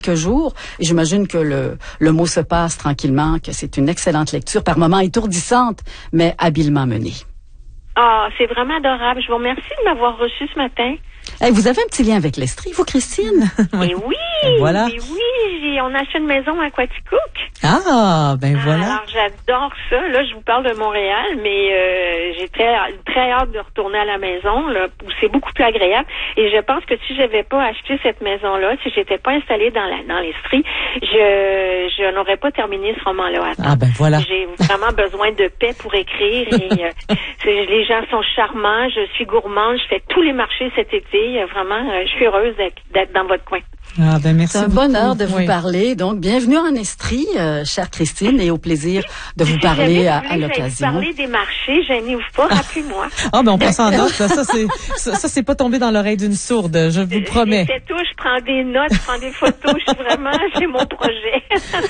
jours. Et j'imagine que le mot se passe tranquillement, que c'est une excellente lecture, par moments étourdissante, mais habilement menée. Ah, c'est vraiment adorable. Je vous remercie de m'avoir reçu ce matin. Hey, vous avez un petit lien avec l'Estrie, vous, Christine? Mais oui, voilà. Mais oui, on a acheté une maison à Quaticook. Ah, ben voilà. Alors, j'adore ça. Là, je vous parle de Montréal, mais j'ai très hâte de retourner à la maison, là, où c'est beaucoup plus agréable. Et je pense que si j'avais pas acheté cette maison-là, si j'étais pas installée dans l'Estrie, je n'aurais pas terminé ce roman-là. Ah, ben voilà. J'ai vraiment besoin de paix pour écrire et les gens sont charmants. Je suis gourmande. Je fais tous les marchés cet été. Vraiment, je suis heureuse d'être dans votre coin. Ah, ben merci. C'est un bonheur de vous parler. Donc, bienvenue en Estrie, chère Christine, et au plaisir de vous parler à l'occasion. Vous parler des marchés, gênez-vous pas, rappelez-moi. Ah, ben on prend ça en note. Ça, c'est pas tombé dans l'oreille d'une sourde, je vous promets. C'est tout, je prends des notes, je prends des photos, j'ai mon projet.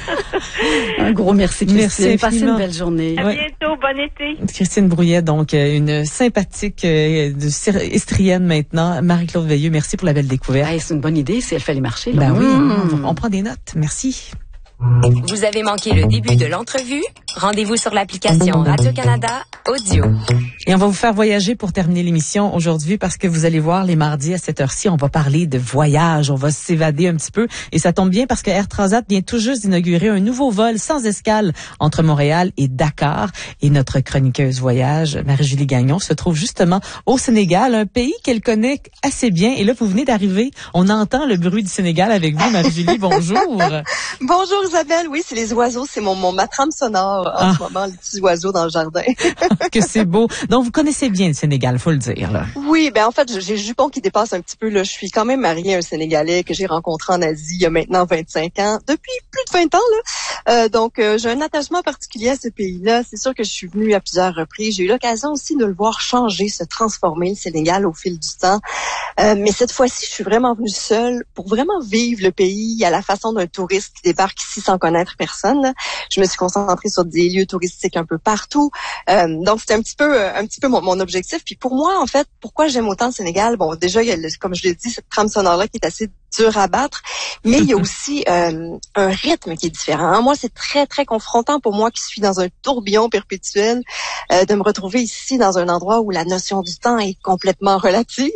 Un gros merci, Christine. Merci, passez une belle journée. À bientôt, bon été. Christine Brouillet, donc une sympathique estrienne maintenant. Marie-Claude Veilleux, merci pour la belle découverte. Hey, c'est une bonne idée si elle fait les marchés. Ben oui, on prend des notes. Merci. Vous avez manqué le début de l'entrevue? Rendez-vous sur l'application Radio-Canada Audio. Et on va vous faire voyager pour terminer l'émission aujourd'hui parce que vous allez voir les mardis à cette heure-ci, on va parler de voyage, on va s'évader un petit peu et ça tombe bien parce que Air Transat vient tout juste d'inaugurer un nouveau vol sans escale entre Montréal et Dakar et notre chroniqueuse voyage, Marie-Julie Gagnon, se trouve justement au Sénégal, un pays qu'elle connaît assez bien et là vous venez d'arriver, on entend le bruit du Sénégal avec vous, Marie-Julie, bonjour. Bonjour Isabelle, oui, c'est les oiseaux, c'est ma trame sonore en ce moment, les petits oiseaux dans le jardin. Que c'est beau. Donc, vous connaissez bien le Sénégal, faut le dire, là. Oui, ben en fait, j'ai le jupon qui dépasse un petit peu, là. Je suis quand même mariée à un Sénégalais que j'ai rencontré en Asie il y a maintenant 25 ans, depuis plus de 20 ans, là. Donc, j'ai un attachement particulier à ce pays-là. C'est sûr que je suis venue à plusieurs reprises. J'ai eu l'occasion aussi de le voir changer, se transformer, le Sénégal, au fil du temps. Mais cette fois-ci, je suis vraiment venue seule pour vraiment vivre le pays à la façon d'un touriste qui débarque ici sans connaître personne, là. Je me suis concentrée sur des lieux touristiques un peu partout. Donc, c'était un petit peu mon objectif. Puis pour moi, en fait, pourquoi j'aime autant le Sénégal? Bon, déjà, il y a, comme je l'ai dit, cette trame sonore-là qui est assez dur à battre, mais il y a aussi un rythme qui est différent. Moi, c'est très, très confrontant pour moi qui suis dans un tourbillon perpétuel de me retrouver ici dans un endroit où la notion du temps est complètement relative.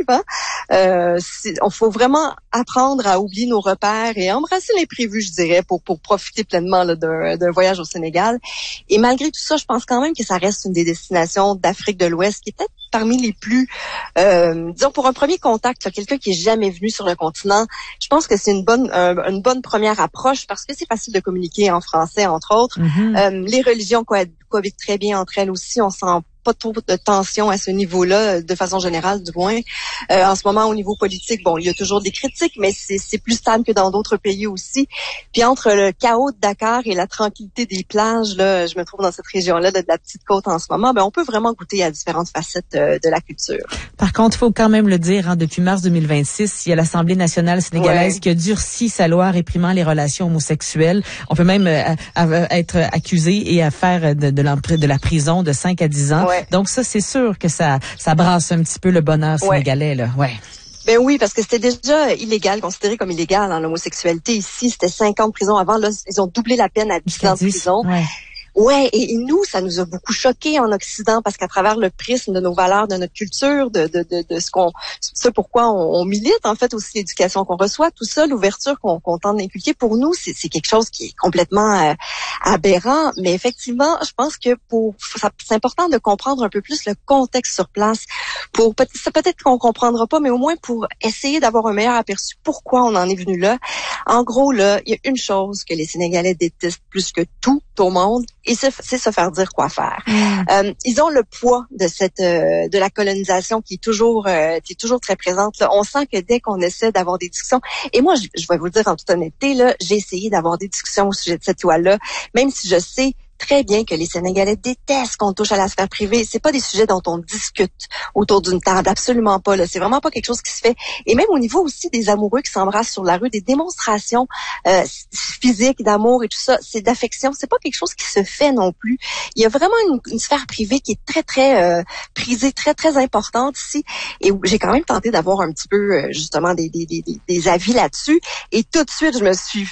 On faut vraiment apprendre à oublier nos repères et embrasser l'imprévu, je dirais, pour profiter pleinement là, d'un voyage au Sénégal. Et malgré tout ça, je pense quand même que ça reste une des destinations d'Afrique de l'Ouest qui est peut-être parmi les plus, disons, pour un premier contact, là, quelqu'un qui est jamais venu sur le continent, je pense que c'est une bonne première approche parce que c'est facile de communiquer en français, entre autres. Mm-hmm. Les religions cohabitent très bien entre elles aussi. On sent pas trop de tension à ce niveau-là, de façon générale, du moins. En ce moment, au niveau politique, bon, il y a toujours des critiques, mais c'est plus stable que dans d'autres pays aussi. Puis entre le chaos de Dakar et la tranquillité des plages, là, je me trouve dans cette région-là de la petite côte en ce moment, ben on peut vraiment goûter à différentes facettes de la culture. Par contre, il faut quand même le dire, hein, depuis mars 2026, il y a l'Assemblée nationale sénégalaise qui a durci sa loi réprimant les relations homosexuelles. On peut même être accusé et à faire de la prison de 5 à 10 ans. Ouais. Donc ça, c'est sûr que ça brasse un petit peu le bonheur sénégalais, là. Ouais. Ben oui, parce que c'était déjà illégal, considéré comme illégal, hein, l'homosexualité ici. C'était 5 ans de prison avant. Là, ils ont doublé la peine à 10 ans de prison. Ouais. Ouais, et nous, ça nous a beaucoup choqués en Occident parce qu'à travers le prisme de nos valeurs, de notre culture, de ce pourquoi on milite, en fait, aussi l'éducation qu'on reçoit, tout ça, l'ouverture qu'on tente d'inculquer, pour nous, c'est quelque chose qui est complètement aberrant. Mais effectivement, je pense que c'est important de comprendre un peu plus le contexte sur place. Peut-être qu'on comprendra pas, mais au moins pour essayer d'avoir un meilleur aperçu pourquoi on en est venu là. En gros, là, il y a une chose que les Sénégalais détestent plus que tout au monde, et c'est se faire dire quoi faire. Ils ont le poids de la colonisation qui est toujours très présente. Là. On sent que dès qu'on essaie d'avoir des discussions, et moi je vais vous le dire en toute honnêteté, là, j'ai essayé d'avoir des discussions au sujet de cette loi-là, même si je sais très bien que les Sénégalais détestent qu'on touche à la sphère privée. C'est pas des sujets dont on discute autour d'une table, absolument pas. Là, c'est vraiment pas quelque chose qui se fait. Et même au niveau aussi des amoureux qui s'embrassent sur la rue, des démonstrations physiques d'amour et tout ça, c'est d'affection. C'est pas quelque chose qui se fait non plus. Il y a vraiment une sphère privée qui est très très prisée, très très importante ici. Et j'ai quand même tenté d'avoir un petit peu justement des avis là-dessus. Et tout de suite, je me suis